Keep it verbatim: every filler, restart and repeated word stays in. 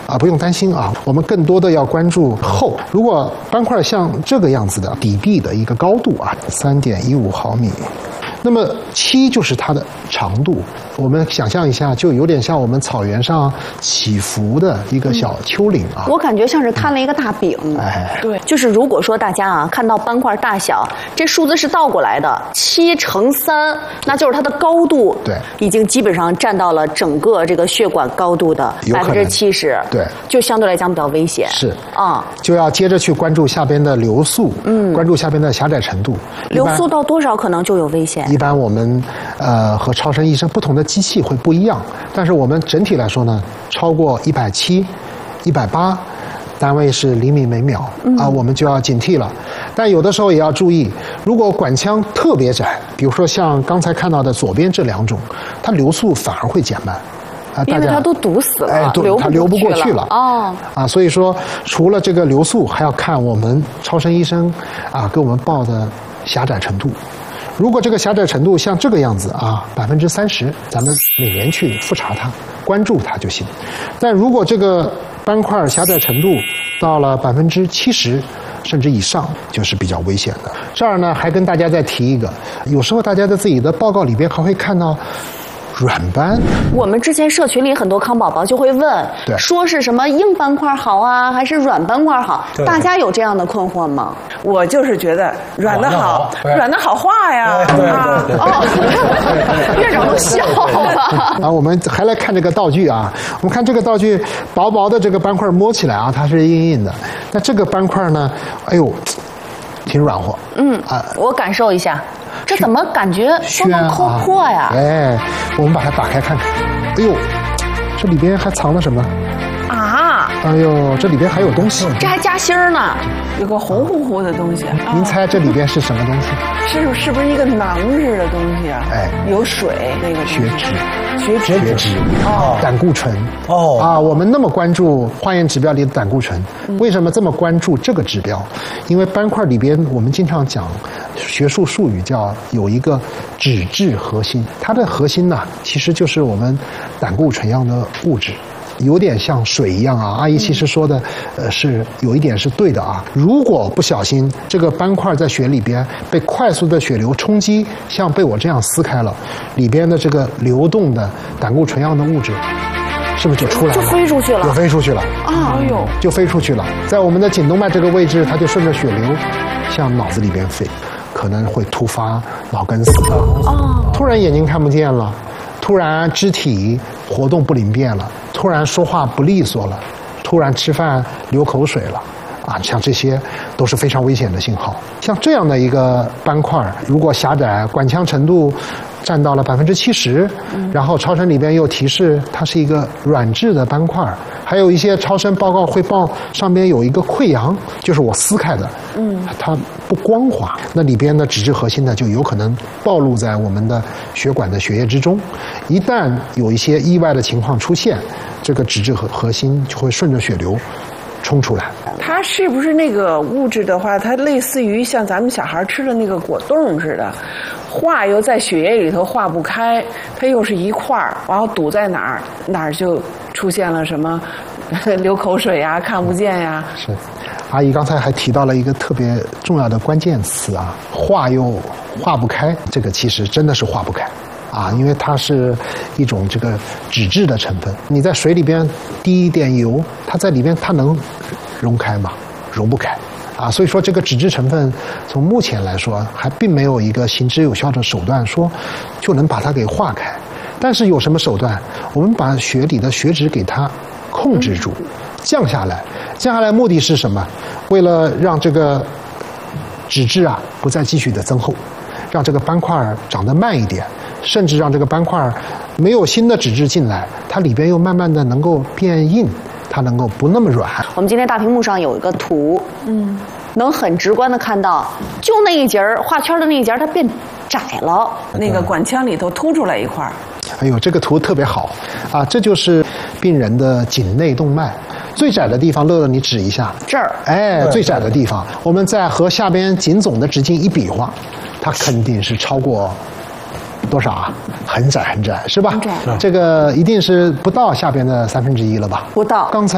啊，不用担心啊。我们更多的要关注厚。如果斑块像这个样子的底壁的一个高度啊，三点一五毫米。那么七就是它的长度，我们想象一下，就有点像我们草原上起伏的一个小丘陵啊。 我感觉像是摊了一个大饼。 哎， 对，就是如果说大家啊看到斑块大小，这数字是倒过来的，七乘三，那就是它的高度， 对， 已经基本上占到了整个这个血管高度的百分之七十， 对， 就相对来讲比较危险。 是啊， 就要接着去关注下边的流速，嗯，关注下边的狭窄程度。 流速到多少可能就有危险？ 一般我们呃和超声医生不同的机器会不一样，但是我们整体来说呢，超过一百七、一百八，单位是厘米每秒、嗯、啊，我们就要警惕了。但有的时候也要注意，如果管腔特别窄，比如说像刚才看到的左边这两种，它流速反而会减慢。啊， 因为它都堵死了， 哎，对，它流不过去了哦。 啊，所以说除了这个流速，还要看我们超声医生啊给我们报的狭窄程度。如果这个狭窄程度像这个样子啊，百分之三十，咱们每年去复查它，关注它就行。但如果这个斑块狭窄程度到了百分之七十甚至以上，就是比较危险的。这儿呢，还跟大家再提一个，有时候大家在自己的报告里边还会看到软斑。 我们之前社群里很多康宝宝就会问，说是什么硬斑块好啊，还是软斑块好？大家有这样的困惑吗？ 我就是觉得软的好，软的好画呀。 对对对。 哦，院长都笑了。 啊，我们还来看这个道具啊，我们看这个道具，薄薄的这个斑块摸起来啊，它是硬硬的。那这个斑块呢，哎呦，挺软和。 嗯啊，我感受一下。这怎么感觉都能抠破呀？ 啊、哎，我们把它打开看看。哎呦，这里边还藏了什么？ 啊！ 哎呦，这里边还有东西。 这还夹心儿呢， 有个红乎乎的东西。 您猜这里边是什么东西？ 是是不是一个囊似的东西啊？ 哎， 有水那个血脂， 血脂， 血脂哦，胆固醇哦啊，我们那么关注化验指标里的胆固醇，为什么这么关注这个指标？因为斑块里边我们经常讲学术术语叫有一个脂质核心，它的核心呢其实就是我们胆固醇样的物质。有点像水一样啊，阿姨其实说的，呃，是有一点是对的啊。如果不小心，这个斑块在血里边被快速的血流冲击，像被我这样撕开了，里边的这个流动的胆固醇样的物质，是不是就出来了？ 就飞出去了， 就飞出去了啊！哎呦， 就飞出去了，在我们的颈动脉这个位置，它就顺着血流向脑子里边飞，可能会突发脑梗死啊！哦，突然眼睛看不见了。突然肢体活动不灵便了，突然说话不利索了，突然吃饭流口水了，啊，像这些都是非常危险的信号。像这样的一个斑块，如果狭窄，管腔程度占到了百分之七十，然后超声里边又提示它是一个软质的斑块，还有一些超声报告会报上边有一个溃疡，就是我撕开的，嗯，它不光滑，那里边的脂质核心呢就有可能暴露在我们的血管的血液之中。一旦有一些意外的情况出现，这个脂质核核心就会顺着血流冲出来。 它是不是那个物质的话，它类似于像咱们小孩吃的那个果冻似的，化又在血液里头化不开，它又是一块儿，然后堵在哪儿哪儿就出现了什么流口水呀、看不见呀。 是，阿姨刚才还提到了一个特别重要的关键词啊，化又化不开，这个其实真的是化不开。啊，因为它是一种这个脂质的成分，你在水里边滴一点油，它在里边它能溶开吗？溶不开。啊，所以说这个脂质成分从目前来说还并没有一个行之有效的手段说就能把它给化开。但是有什么手段？我们把血里的血脂给它控制住，降下来。降下来目的是什么？为了让这个脂质啊不再继续的增厚，让这个斑块长得慢一点。甚至让这个斑块没有新的脂质进来，它里边又慢慢的能够变硬，它能够不那么软。 我们今天大屏幕上有一个图，嗯，能很直观的看到，就那一节儿画圈的那一节它变窄了， 那个管腔里头凸出来一块。 哎呦，这个图特别好啊！这就是病人的颈内动脉最窄的地方。乐乐，你指一下这儿。 哎，最窄的地方，我们再和下边颈总的直径一比划，它肯定是超过。多少啊？很窄很窄，是吧？ 很窄。 这个一定是不到下边的三分之一了吧？ 不到。 刚才。